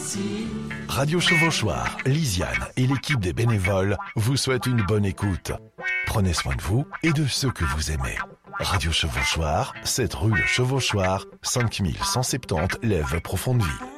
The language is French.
Radio Chevauchoir, Lisiane et l'équipe des bénévoles vous souhaitent une bonne écoute. Prenez soin de vous et de ceux que vous aimez. Radio Chevauchoir, 7 rue Le Chevauchoir, 5170 Lèves Profondeville.